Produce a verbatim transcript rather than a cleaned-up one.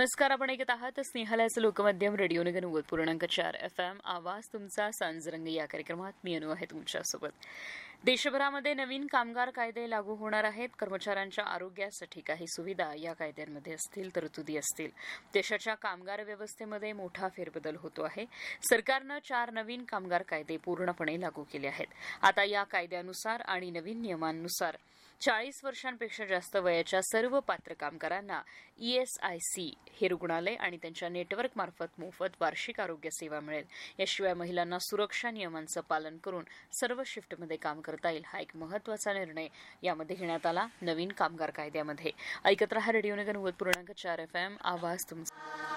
नमस्कार. आपण ऐकत आहात स्नेहालयाचं लोकमाध्यम रेडिओ नगर नव्वद पूर्णांक चार एफ एम. आवाज तुमचा सांजरंग या कार्यक्रमात मी अनु आहे तुमच्यासोबत. देशभरामध्ये नवीन कामगार कायदे लागू होणार आहेत. कर्मचाऱ्यांच्या आरोग्यासाठी काही सुविधा या कायद्यांमध्ये असतील, तरतुदी असतील. देशाच्या कामगार व्यवस्थेमध्ये मोठा फेरबदल होतो आहे. सरकारनं चार नवीन कामगार कायदे पूर्णपणे लागू केले आहेत. आता या कायद्यानुसार आणि नवीन नियमांनुसार चाळीस वर्षांपेक्षा जास्त वयाच्या सर्व पात्र कामगारांना ईएसआयसी हे रुग्णालय आणि त्यांच्या नेटवर्कमार्फत मोफत वार्षिक आरोग्य सेवा मिळेल. याशिवाय महिलांना सुरक्षा नियमांचं पालन करून सर्व शिफ्टमध्ये काम करता येईल. हा एक महत्वाचा निर्णय यामध्ये घेण्यात आला नवीन कामगार कायद्यामध्ये. ऐकत रहा रेडिओ नगर नव्वद पूर्णांक चार एफ एम. आवाज तुमचा.